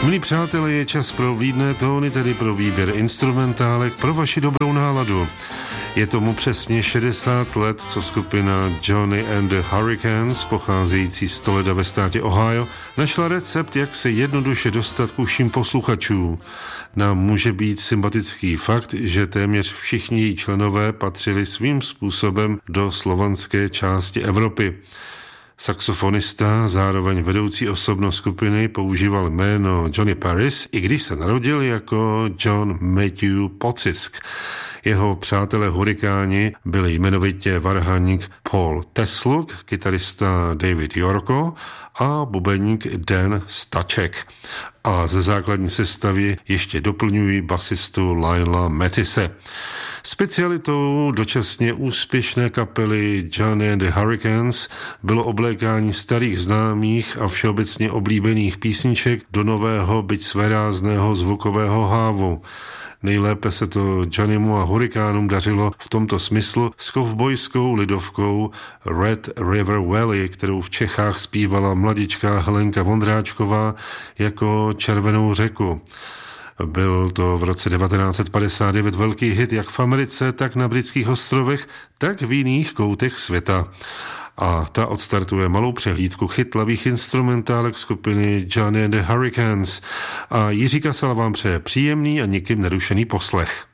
Milí přátelé, je čas pro vlídné tóny, tedy pro výběr instrumentálek pro vaši dobrou náladu. Je tomu přesně 60 let, co skupina Johnny and the Hurricanes, pocházející z Toleda ve státě Ohio, našla recept, jak se jednoduše dostat k uším posluchačů. Nám může být sympatický fakt, že téměř všichni její členové patřili svým způsobem do slovanské části Evropy. Saxofonista, zároveň vedoucí osobnost skupiny, používal jméno Johnny Paris, i když se narodil jako John Matthew Pocisk. Jeho přátelé hurikáni byli jmenovitě varhaník Paul Tesluk, kytarista David Yorko a bubeník Dan Staček. A ze základní sestavy ještě doplňují basistu Lionela Mathise. Specialitou dočasně úspěšné kapely Johnny and the Hurricanes bylo oblékání starých známých a všeobecně oblíbených písniček do nového, byť svérázného zvukového hávu. Nejlépe se to Johnnymu a Hurikánům dařilo v tomto smyslu s kovbojskou lidovkou Red River Valley, kterou v Čechách zpívala mladičká Helenka Vondráčková jako Červenou řeku. Byl to v roce 1959 velký hit jak v Americe, tak na britských ostrovech, tak v jiných koutech světa. A ta odstartuje malou přehlídku chytlavých instrumentálek skupiny Johnny and the Hurricanes. A Jiří Kasal vám přeje příjemný a nikým nerušený poslech.